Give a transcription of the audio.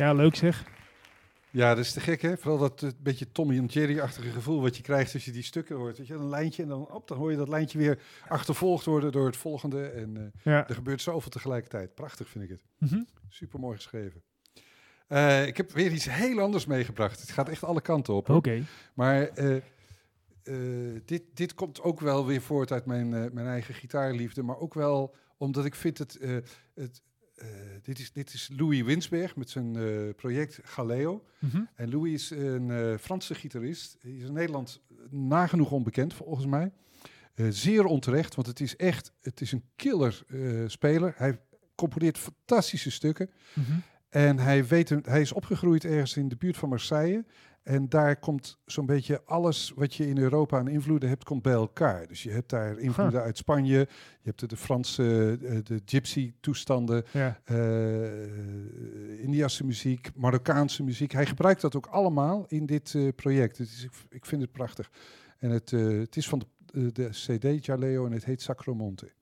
Ja, leuk zeg. Ja, dat is te gek, hè? Vooral dat beetje Tommy en Jerry-achtige gevoel wat je krijgt als je die stukken hoort. Weet je, een lijntje en dan hoor je dat lijntje weer achtervolgd worden door het volgende. En er gebeurt zoveel tegelijkertijd. Prachtig vind ik het. Mm-hmm. Supermooi geschreven. Ik heb weer iets heel anders meegebracht. Het gaat echt alle kanten op. Oké. Maar dit komt ook wel weer voort uit mijn eigen gitaarliefde. Maar ook wel omdat ik vind dit is Louis Winsberg met zijn project Galeo. Mm-hmm. En Louis is een Franse gitarist. Hij is in Nederland nagenoeg onbekend, volgens mij. Zeer onterecht, want het is een killer speler. Hij componeert fantastische stukken. Mm-hmm. En hij is opgegroeid ergens in de buurt van Marseille. En daar komt zo'n beetje alles wat je in Europa aan invloeden hebt, komt bij elkaar. Dus je hebt daar invloeden uit Spanje. Je hebt de Franse, de gypsy-toestanden, Indiase muziek, Marokkaanse muziek. Hij gebruikt dat ook allemaal in dit project. Dus ik vind het prachtig. En het is van de CD Jaleo en het heet Sacromonte.